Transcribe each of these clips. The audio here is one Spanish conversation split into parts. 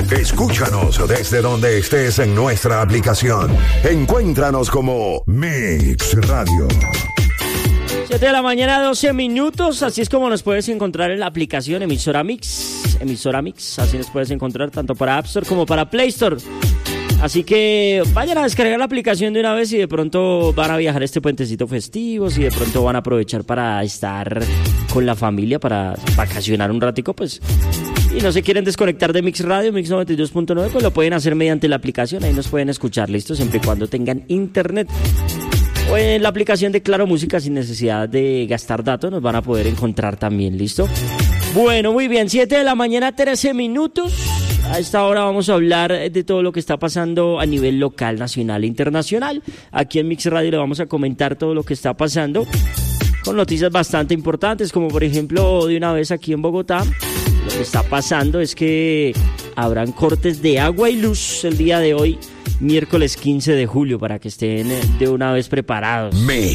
Escúchanos desde donde estés en nuestra aplicación. Encuéntranos como Mix Radio. 7 de la mañana, 12 minutos. Así es como nos puedes encontrar en la aplicación Emisora Mix. Emisora Mix, así nos puedes encontrar tanto para App Store como para Play Store. Así que vayan a descargar la aplicación de una vez y de pronto van a viajar este puentecito festivo, si de pronto van a aprovechar para estar con la familia, para vacacionar un ratico, pues, y no se quieren desconectar de Mix Radio, Mix 92.9, pues lo pueden hacer mediante la aplicación, ahí nos pueden escuchar, listo, siempre y cuando tengan internet. O en la aplicación de Claro Música sin necesidad de gastar datos nos van a poder encontrar también, ¿listo? Bueno, muy bien, 7 de la mañana, 13 minutos. A esta hora vamos a hablar de todo lo que está pasando a nivel local, nacional e internacional. Aquí en Mix Radio le vamos a comentar todo lo que está pasando con noticias bastante importantes, como por ejemplo de una vez aquí en Bogotá. Lo que está pasando es que habrán cortes de agua y luz el día de hoy, miércoles 15 de julio, para que estén de una vez preparados.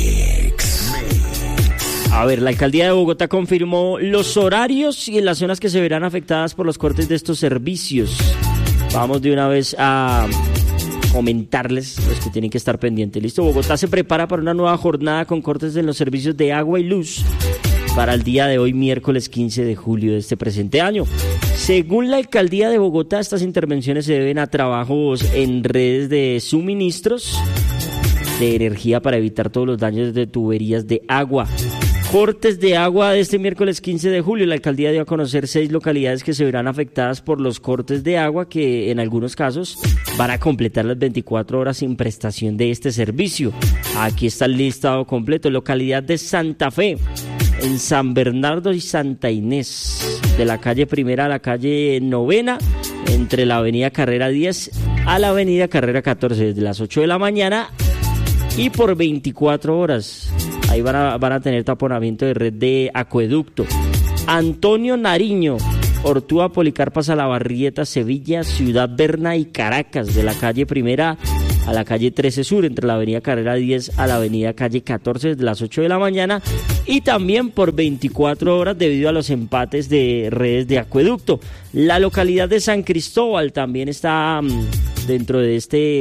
A ver, la alcaldía de Bogotá confirmó los horarios y en las zonas que se verán afectadas por los cortes de estos servicios. Vamos de una vez a comentarles los que tienen que estar pendientes. Listo, Bogotá se prepara para una nueva jornada con cortes en los servicios de agua y luz para el día de hoy, miércoles 15 de julio de este presente año. Según la alcaldía de Bogotá, estas intervenciones se deben a trabajos en redes de suministros de energía para evitar todos los daños de tuberías de agua. Cortes de agua de este miércoles 15 de julio. La alcaldía dio a conocer 6 localidades que se verán afectadas por los cortes de agua, que en algunos casos van a completar las 24 horas sin prestación de este servicio. Aquí está el listado completo. Localidad de Santa Fe, en San Bernardo y Santa Inés, de la calle Primera a la calle Novena, entre la avenida Carrera 10 a la avenida Carrera 14, desde las 8 de la mañana y por 24 horas. Ahí van a tener taponamiento de red de acueducto. Antonio Nariño, Ortúa, Policarpa, Salabarrieta, Sevilla, Ciudad Berna y Caracas, de la calle Primera a la calle 13 Sur, entre la avenida Carrera 10 a la avenida calle 14, desde las 8 de la mañana y también por 24 horas debido a los empates de redes de acueducto. La localidad de San Cristóbal también está dentro de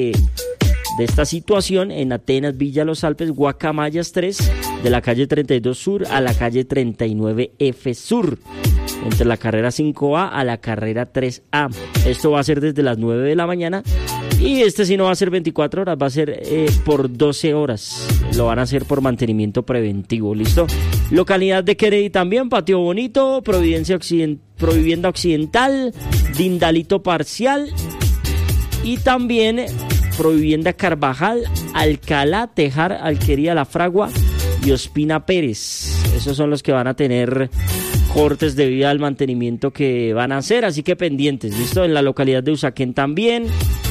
esta situación, en Atenas, Villa Los Alpes, Guacamayas 3, de la calle 32 Sur a la calle 39F Sur, entre la carrera 5A a la carrera 3A. Esto va a ser desde las 9 de la mañana y si no va a ser 24 horas, va a ser por 12 horas. Lo van a hacer por mantenimiento preventivo, ¿listo? Localidad de Kennedy también, Patio Bonito, Provivienda Occidental, Dindalito Parcial y también Provivienda Carvajal, Alcalá, Tejar, Alquería La Fragua y Ospina Pérez. Esos son los que van a tener cortes debido al mantenimiento que van a hacer, así que pendientes, ¿listo? En la localidad de Usaquén también.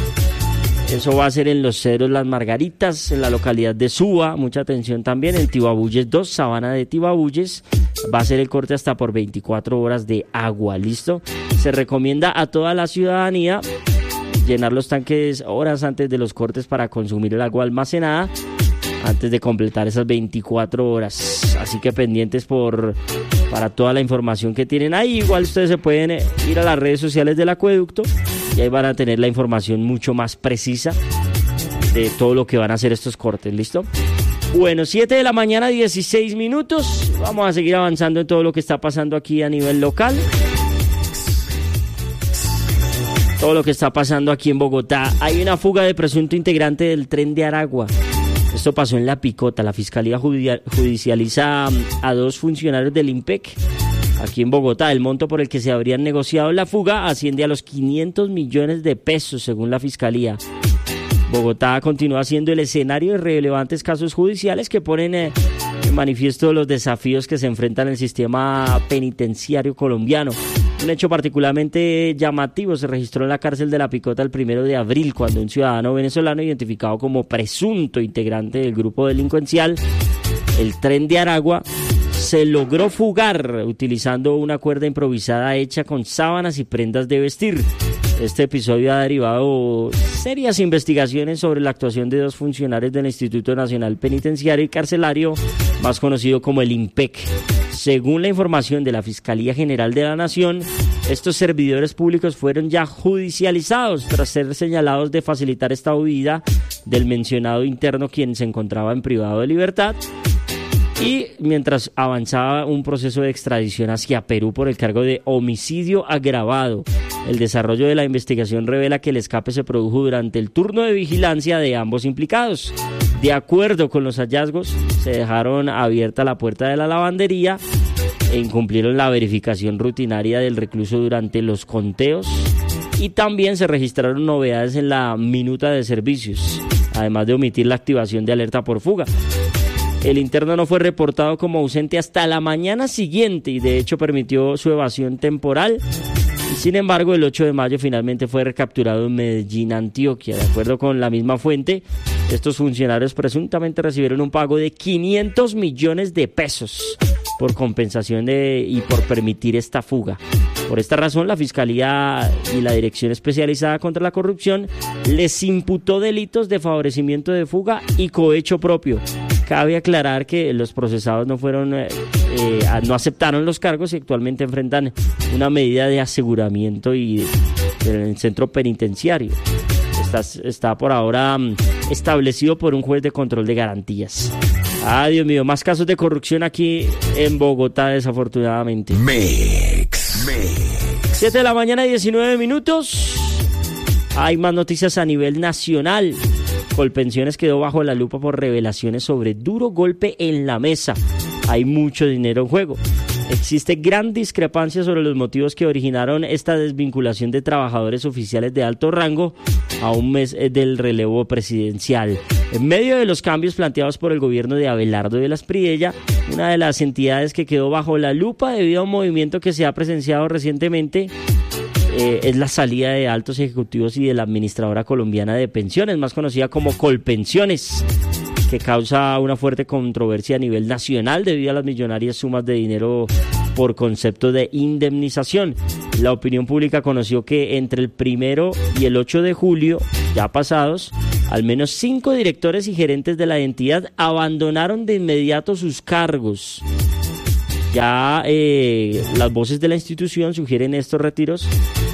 Eso va a ser en Los Cedros Las Margaritas, en la localidad de Suba, mucha atención también, en Tibabuyes 2, Sabana de Tibabuyes, va a ser el corte hasta por 24 horas de agua, ¿listo? Se recomienda a toda la ciudadanía llenar los tanques horas antes de los cortes para consumir el agua almacenada antes de completar esas 24 horas. Así que pendientes para toda la información que tienen ahí. Igual ustedes se pueden ir a las redes sociales del acueducto y ahí van a tener la información mucho más precisa de todo lo que van a hacer estos cortes, ¿listo? Bueno, 7 de la mañana, 16 minutos. Vamos a seguir avanzando en todo lo que está pasando aquí a nivel local. Todo lo que está pasando aquí en Bogotá. Hay una fuga de presunto integrante del Tren de Aragua. Esto pasó en La Picota. La Fiscalía judicializa a 2 funcionarios del IMPEC aquí en Bogotá. El monto por el que se habrían negociado la fuga asciende a los 500 millones de pesos, según la Fiscalía. Bogotá continúa siendo el escenario de relevantes casos judiciales que ponen en manifiesto los desafíos que se enfrentan en el sistema penitenciario colombiano. Un hecho particularmente llamativo se registró en la cárcel de La Picota el 1 de abril, cuando un ciudadano venezolano identificado como presunto integrante del grupo delincuencial El Tren de Aragua se logró fugar utilizando una cuerda improvisada hecha con sábanas y prendas de vestir. Este episodio ha derivado serias investigaciones sobre la actuación de 2 funcionarios del Instituto Nacional Penitenciario y Carcelario más conocido como el IMPEC. Según la información de la Fiscalía General de la Nación, estos servidores públicos fueron ya judicializados tras ser señalados de facilitar esta huida del mencionado interno, quien se encontraba en privado de libertad, y mientras avanzaba un proceso de extradición hacia Perú por el cargo de homicidio agravado. El desarrollo de la investigación revela que el escape se produjo durante el turno de vigilancia de ambos implicados. De acuerdo con los hallazgos, se dejaron abierta la puerta de la lavandería e incumplieron la verificación rutinaria del recluso durante los conteos, y también se registraron novedades en la minuta de servicios, además de omitir la activación de alerta por fuga. El interno no fue reportado como ausente hasta la mañana siguiente y de hecho permitió su evasión temporal. Sin embargo, el 8 de mayo finalmente fue recapturado en Medellín, Antioquia. De acuerdo con la misma fuente, estos funcionarios presuntamente recibieron un pago de 500 millones de pesos por compensación y por permitir esta fuga. Por esta razón, la Fiscalía y la Dirección Especializada contra la Corrupción les imputó delitos de favorecimiento de fuga y cohecho propio. Cabe aclarar que los procesados no aceptaron los cargos y actualmente enfrentan una medida de aseguramiento en el centro penitenciario. Está por ahora establecido por un juez de control de garantías. Ay, Dios mío, más casos de corrupción aquí en Bogotá, desafortunadamente. Mix. 7 de la mañana, 19 minutos. Hay más noticias a nivel nacional. Colpensiones quedó bajo la lupa por revelaciones sobre duro golpe en la mesa. Hay mucho dinero en juego. Existe gran discrepancia sobre los motivos que originaron esta desvinculación de trabajadores oficiales de alto rango a un mes del relevo presidencial. En medio de los cambios planteados por el gobierno de Abelardo de las Priella, una de las entidades que quedó bajo la lupa debido a un movimiento que se ha presenciado recientemente es la salida de altos ejecutivos y de la administradora colombiana de pensiones, más conocida como Colpensiones, que causa una fuerte controversia a nivel nacional debido a las millonarias sumas de dinero por concepto de indemnización. La opinión pública conoció que entre el 1 y el 8 de julio, ya pasados, al menos 5 directores y gerentes de la entidad abandonaron de inmediato sus cargos. Ya las voces de la institución sugieren que estos retiros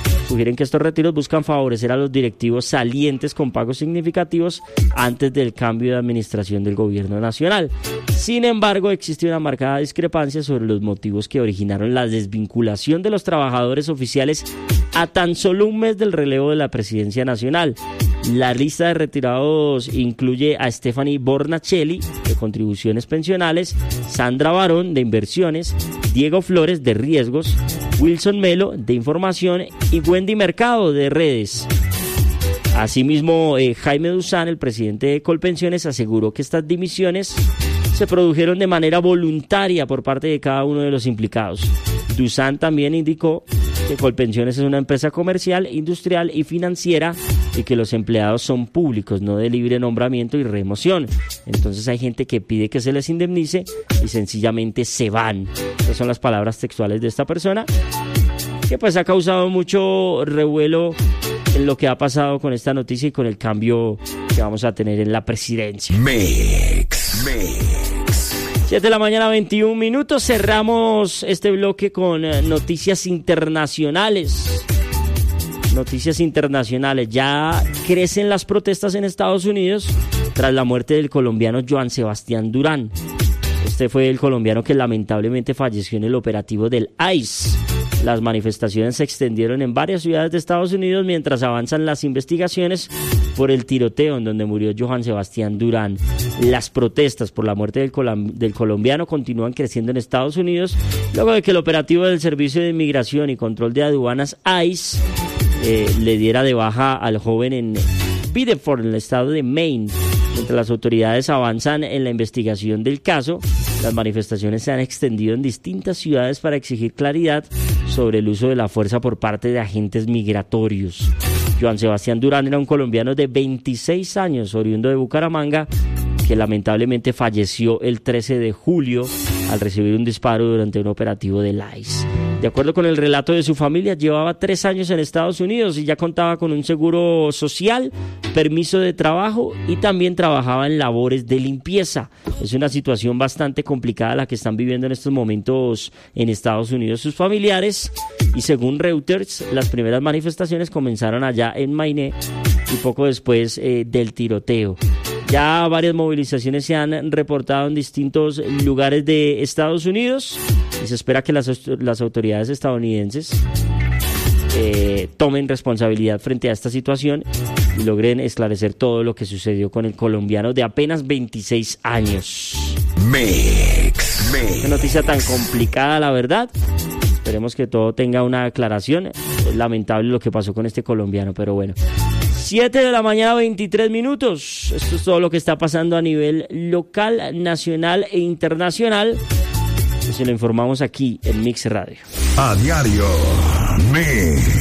buscan favorecer a los directivos salientes con pagos significativos antes del cambio de administración del gobierno nacional. Sin embargo, existe una marcada discrepancia sobre los motivos que originaron la desvinculación de los trabajadores oficiales a tan solo un mes del relevo de la presidencia nacional. La lista de retirados incluye a Stephanie Bornacelli, de contribuciones pensionales, Sandra Barón, de inversiones, Diego Flores, de riesgos, Wilson Melo, de información, y Wendy Mercado, de redes. Asimismo, Jaime Duzán, el presidente de Colpensiones, aseguró que estas dimisiones se produjeron de manera voluntaria por parte de cada uno de los implicados. Duzán también indicó que Colpensiones es una empresa comercial, industrial y financiera y que los empleados son públicos, no de libre nombramiento y remoción. Entonces hay gente que pide que se les indemnice y sencillamente se van. Esas son las palabras textuales de esta persona, que pues ha causado mucho revuelo en lo que ha pasado con esta noticia y con el cambio que vamos a tener en la presidencia. Mix. 7 de la mañana, 21 minutos. Cerramos este bloque con noticias internacionales. Noticias internacionales. Ya crecen las protestas en Estados Unidos tras la muerte del colombiano Joan Sebastián Durán. Este fue el colombiano que lamentablemente falleció en el operativo del ICE. Las manifestaciones se extendieron en varias ciudades de Estados Unidos mientras avanzan las investigaciones por el tiroteo en donde murió Joan Sebastián Durán. Las protestas por la muerte del colombiano continúan creciendo en Estados Unidos luego de que el operativo del Servicio de Inmigración y Control de Aduanas ICE le diera de baja al joven en Biddeford, en el estado de Maine. Mientras las autoridades avanzan en la investigación del caso, las manifestaciones se han extendido en distintas ciudades para exigir claridad sobre el uso de la fuerza por parte de agentes migratorios. Joan Sebastián Durán era un colombiano de 26 años, oriundo de Bucaramanga, que lamentablemente falleció el 13 de julio al recibir un disparo durante un operativo del ICE. De acuerdo con el relato de su familia, llevaba 3 años en Estados Unidos y ya contaba con un seguro social, permiso de trabajo y también trabajaba en labores de limpieza. Es una situación bastante complicada la que están viviendo en estos momentos en Estados Unidos sus familiares, y según Reuters, las primeras manifestaciones comenzaron allá en Maine y poco después del tiroteo. Ya varias movilizaciones se han reportado en distintos lugares de Estados Unidos y se espera que las autoridades estadounidenses tomen responsabilidad frente a esta situación y logren esclarecer todo lo que sucedió con el colombiano de apenas 26 años. Mix. Qué noticia tan complicada, la verdad. Esperemos que todo tenga una aclaración. Es lamentable lo que pasó con este colombiano, pero bueno. 7 de la mañana, 23 minutos. Esto es todo lo que está pasando a nivel local, nacional e internacional. Y se lo informamos aquí en Mix Radio. A diario. Mix.